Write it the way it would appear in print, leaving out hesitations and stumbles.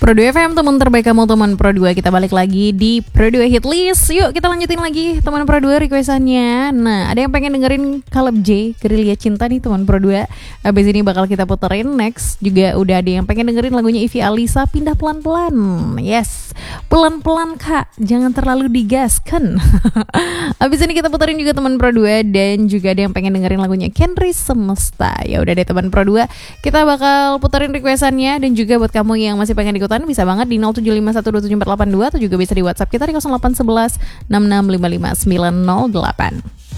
Pro 2 FM, teman terbaik kamu, teman Pro 2. Kita balik lagi di Pro 2 Hit List. Yuk kita lanjutin lagi teman Pro 2 requestannya. Nah, ada yang pengen dengerin Caleb J, Gerilya Cinta nih teman Pro 2. Abis ini bakal kita puterin. Next juga udah ada yang pengen dengerin lagunya Ivy Alisa, Pindah Pelan-Pelan. Yes, pelan-pelan kak, jangan terlalu digaskan. Abis ini kita puterin juga teman Pro 2. Dan juga ada yang pengen dengerin lagunya Kenry Semesta. Ya udah deh teman Pro 2, kita bakal puterin requestannya. Dan juga buat kamu yang masih pengen ikutan, bisa banget di 0751274482 atau juga bisa di WhatsApp kita di 0811 6655 908.